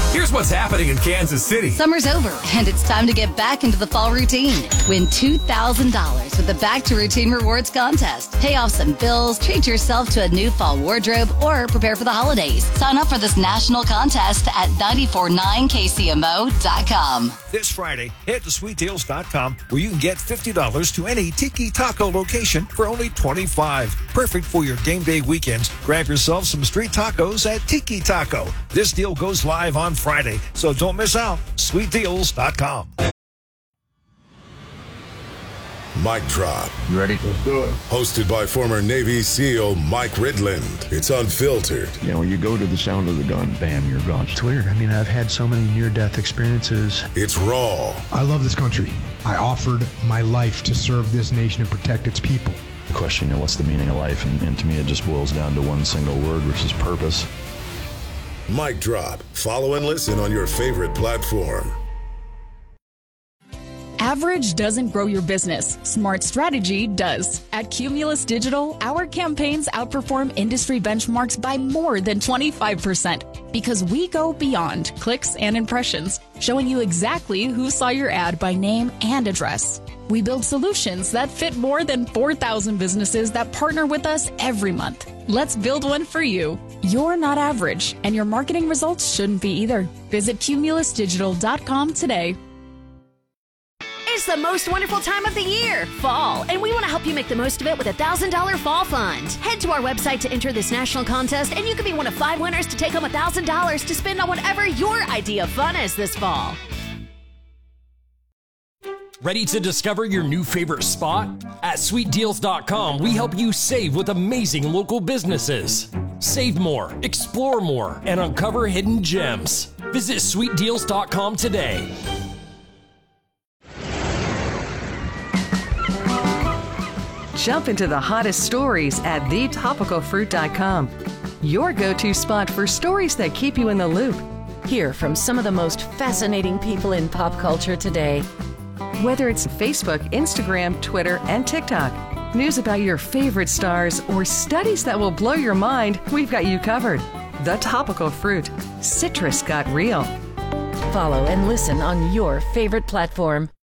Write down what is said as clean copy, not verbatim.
Here's what's happening in Kansas City. Summer's over, and it's time to get back into the fall routine. Win $2,000 with the Back to Routine Rewards contest. Pay off some bills, treat yourself to a new fall wardrobe, or prepare for the holidays. Sign up for this national contest at 949kcmo.com. This Friday, head to sweetdeals.com where you can get $50 to any Tiki Taco location for only $25. Perfect for your game day weekends. Grab yourself some street tacos at Tiki Taco. This deal goes live on Friday, so don't miss out. sweetdeals.com. Mic Drop. You ready? Let's do it. Hosted by former Navy SEAL Mike Ridland. It's unfiltered. You know, you go to the sound of the gun, bam, you're gone. It's weird. I mean, I've had so many near-death experiences. It's raw. I love this country. I offered my life to serve this nation and protect its people. The question, you know, what's the meaning of life? And to me, it just boils down to one single word, which is purpose. Mic Drop. Follow and listen on your favorite platform. Average doesn't grow your business. Smart strategy does. At Cumulus Digital, our campaigns outperform industry benchmarks by more than 25% because we go beyond clicks and impressions, showing you exactly who saw your ad by name and address. We build solutions that fit more than 4,000 businesses that partner with us every month. Let's build one for you. You're not average, and your marketing results shouldn't be either. Visit cumulusdigital.com today. It's the most wonderful time of the year, fall, and we want to help you make the most of it with a $1,000 fall fund. Head to our website to enter this national contest, and you can be one of 5 winners to take home $1,000 to spend on whatever your idea of fun is this fall. Ready to discover your new favorite spot? At sweetdeals.com, we help you save with amazing local businesses. Save more, explore more, and uncover hidden gems. Visit sweetdeals.com today. Jump into the hottest stories at thetopicalfruit.com. Your go-to spot for stories that keep you in the loop. Hear from some of the most fascinating people in pop culture today. Whether it's Facebook, Instagram, Twitter, and TikTok, news about your favorite stars, or studies that will blow your mind, we've got you covered. The Topical Fruit. Citrus got real. Follow and listen on your favorite platform.